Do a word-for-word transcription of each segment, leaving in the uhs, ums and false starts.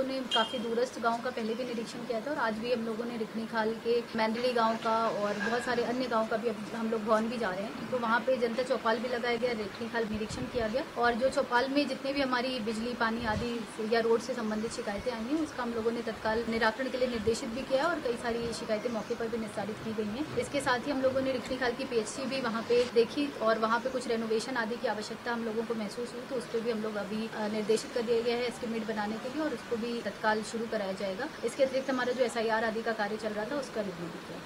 ने काफ़ी दूरस्थ गाँव का पहले भी निरीक्षण किया था और आज भी हम लोगों ने रिखनी खाल के मैंदड़ी गाँव का और बहुत सारे अन्य गाँव का भी हम लोग भवन भी जा रहे हैं। तो वहाँ पे जनता चौपाल भी लगाया गया, रिखनी खाल निरीक्षण किया गया और जो चौपाल में जितने भी हमारी बिजली, पानी आदि या रोड से संबंधित शिकायतें आई हैं उसका हम लोगों ने तत्काल निराकरण के लिए निर्देशित भी किया और कई सारी शिकायतें मौके पर भी निस्तारित की गई हैं। इसके साथ ही हम लोगों ने रिखनी खाल की पीएचसी भी वहाँ पे देखी और वहाँ पे कुछ रेनोवेशन आदि की आवश्यकता हम लोगों को महसूस हुई, तो उस पर भी हम लोग अभी निर्देशित कर दिया गया है एस्टिमेट बनाने के लिए और उसको भी तत्काल शुरू कराया जाएगा। इसके अतिरिक्त हमारा जो एसआईआर आदि का कार्य चल रहा था उसका रिव्यू भी किया।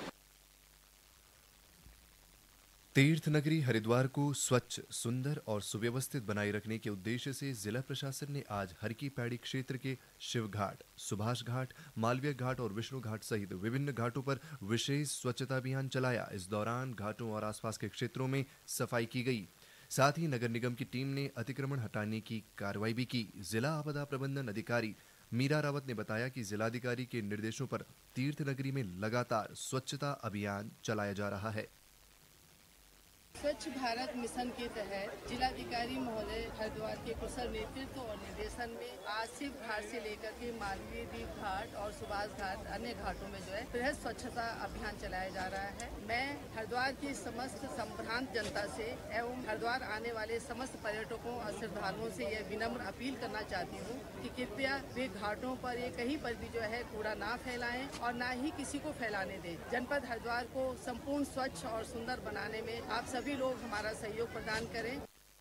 तीर्थ नगरी हरिद्वार को स्वच्छ, सुंदर और सुव्यवस्थित बनाए रखने के उद्देश्य से जिला प्रशासन ने आज हर की पैड़ी क्षेत्र के शिव घाट, सुभाष घाट, मालवीय घाट और विष्णु घाट सहित विभिन्न घाटों पर विशेष स्वच्छता अभियान चलाया। इस दौरान घाटों और आसपास के क्षेत्रों में सफाई की गई। साथ ही नगर निगम की टीम ने अतिक्रमण हटाने की कार्रवाई भी की। जिला आपदा प्रबंधन अधिकारी मीरा रावत ने बताया कि जिलाधिकारी के निर्देशों पर तीर्थ नगरी में लगातार स्वच्छता अभियान चलाया जा रहा है। स्वच्छ भारत मिशन के तहत जिलाधिकारी महोदय हरिद्वार के कुशल नेतृत्व और निर्देशन में आज शिव घाट से लेकर के मालवीय द्वीप घाट और सुभाष घाट अन्य घाटों में जो है बृहद स्वच्छता अभियान चलाया जा रहा है। मैं हरिद्वार की समस्त संभ्रांत जनता से एवं हरिद्वार आने वाले समस्त पर्यटकों और श्रद्धालुओं से यह विनम्र अपील करना चाहती हूँ कि कृपया वे घाटों पर ये कहीं पर भी जो है कूड़ा ना फैलाएं और ना ही किसी को फैलाने दें। जनपद हरिद्वार को संपूर्ण स्वच्छ और सुंदर बनाने में आप सभी लोग हमारा सहयोग प्रदान करें।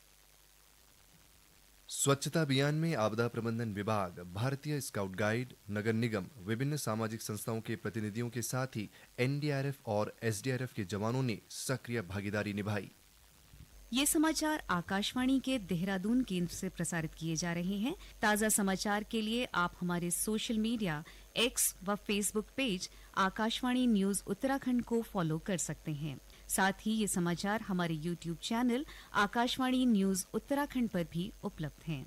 स्वच्छता अभियान में आपदा प्रबंधन विभाग, भारतीय स्काउट गाइड, नगर निगम, विभिन्न सामाजिक संस्थाओं के प्रतिनिधियों के साथ ही एनडीआरएफ और एसडीआरएफ के जवानों ने सक्रिय भागीदारी निभाई। ये समाचार आकाशवाणी के देहरादून केंद्र से प्रसारित किए जा रहे हैं। ताज़ा समाचार के लिए आप हमारे सोशल मीडिया एक्स व Facebook page Akashvani news Uttarakhand को फॉलो कर सकते हैं। साथ ही ये समाचार हमारे YouTube channel Akashvani news Uttarakhand पर भी उपलब्ध हैं।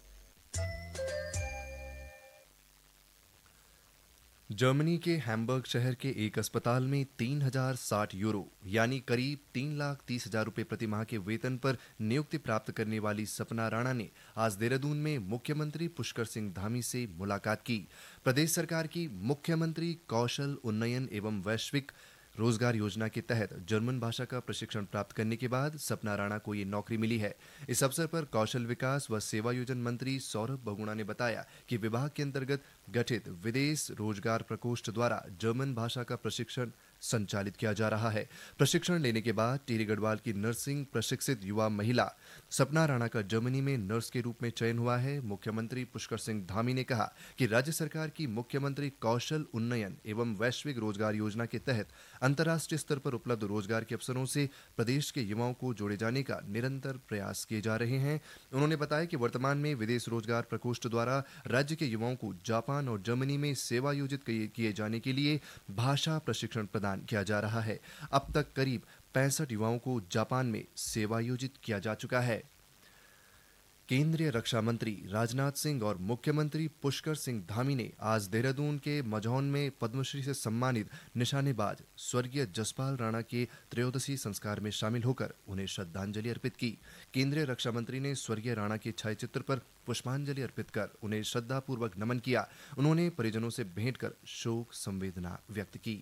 जर्मनी के हैम्बर्ग शहर के एक अस्पताल में तीन हजार साठ यूरो यानी करीब तीन लाख तीस हजार रुपये प्रति माह के वेतन पर नियुक्ति प्राप्त करने वाली सपना राणा ने आज देहरादून में मुख्यमंत्री पुष्कर सिंह धामी से मुलाकात की। प्रदेश सरकार की मुख्यमंत्री कौशल उन्नयन एवं वैश्विक रोजगार योजना के तहत जर्मन भाषा का प्रशिक्षण प्राप्त करने के बाद सपना राणा को ये नौकरी मिली है। इस अवसर पर कौशल विकास व सेवायोजन मंत्री सौरभ बहुगुणा ने बताया कि विभाग के अंतर्गत गठित विदेश रोजगार प्रकोष्ठ द्वारा जर्मन भाषा का प्रशिक्षण संचालित किया जा रहा है। प्रशिक्षण लेने के बाद टिहरी गढ़वाल की नर्सिंग प्रशिक्षित युवा महिला सपना राणा का जर्मनी में नर्स के रूप में चयन हुआ है। मुख्यमंत्री पुष्कर सिंह धामी ने कहा कि राज्य सरकार की मुख्यमंत्री कौशल उन्नयन एवं वैश्विक रोजगार योजना के तहत अंतर्राष्ट्रीय स्तर पर उपलब्ध रोजगार के अवसरों से प्रदेश के युवाओं को जोड़े जाने का निरंतर प्रयास किए जा रहे हैं। उन्होंने बताया कि वर्तमान में विदेश रोजगार प्रकोष्ठ द्वारा राज्य के युवाओं को जापान और जर्मनी में सेवायोजित किए जाने के लिए भाषा प्रशिक्षण प्रदान किया जा रहा है। अब तक करीब पैंसठ युवाओं को जापान में सेवायोजित किया जा चुका है। केंद्रीय रक्षा मंत्री राजनाथ सिंह और मुख्यमंत्री पुष्कर सिंह धामी ने आज देहरादून के मझौन में पद्मश्री से सम्मानित निशानेबाज स्वर्गीय जसपाल राणा के त्रयोदशी संस्कार में शामिल होकर उन्हें श्रद्धांजलि अर्पित की। केंद्रीय रक्षा मंत्री ने स्वर्गीय राणा के छायाचित्र पर पुष्पांजलि अर्पित कर उन्हें श्रद्धापूर्वक नमन किया। उन्होंने परिजनों से भेंट कर शोक संवेदना व्यक्त की।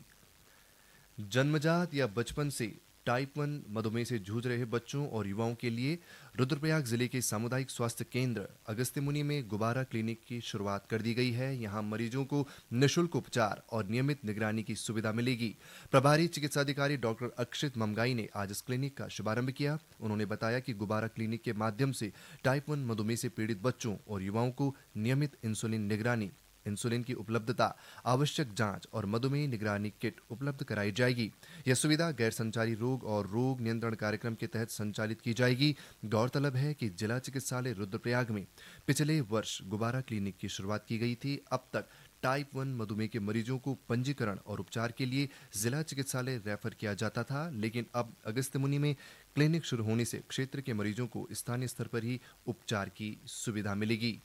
जन्मजात या बचपन से टाइप वन मधुमेह से जूझ रहे बच्चों और युवाओं के लिए रुद्रप्रयाग जिले के सामुदायिक स्वास्थ्य केंद्र अगस्त्यमुनि में गुब्बारा क्लिनिक की शुरुआत कर दी गई है। यहां मरीजों को निःशुल्क उपचार और नियमित निगरानी की सुविधा मिलेगी। प्रभारी चिकित्साधिकारी डॉक्टर अक्षित ममगाई ने आज इस क्लिनिक का शुभारंभ किया। उन्होंने बताया कि गुब्बारा क्लिनिक के माध्यम से टाइप वन मधुमेह से पीड़ित बच्चों और युवाओं को नियमित इंसुलिन निगरानी, इंसुलिन की उपलब्धता, आवश्यक जांच और मधुमेह निगरानी किट उपलब्ध कराई जाएगी। यह सुविधा गैर संचारी रोग और रोग नियंत्रण कार्यक्रम के तहत संचालित की जाएगी। गौरतलब है कि जिला चिकित्सालय रुद्रप्रयाग में पिछले वर्ष गुब्बारा क्लिनिक की शुरुआत की गई थी। अब तक टाइप वन मधुमेह के मरीजों को पंजीकरण और उपचार के लिए जिला चिकित्सालय रेफर किया जाता था, लेकिन अब अगस्त्यमुनि में क्लिनिक शुरू होने से क्षेत्र के मरीजों को स्थानीय स्तर पर ही उपचार की सुविधा मिलेगी।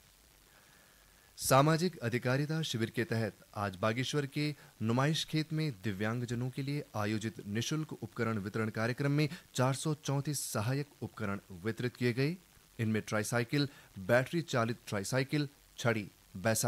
सामाजिक अधिकारिता शिविर के तहत आज बागेश्वर के नुमाइश खेत में दिव्यांगजनों के लिए आयोजित निःशुल्क उपकरण वितरण कार्यक्रम में चार सौ चौंतीस सहायक उपकरण वितरित किए गए। इनमें ट्राईसाइकिल, बैटरी चालित ट्राईसाइकिल, छड़ी, बैसा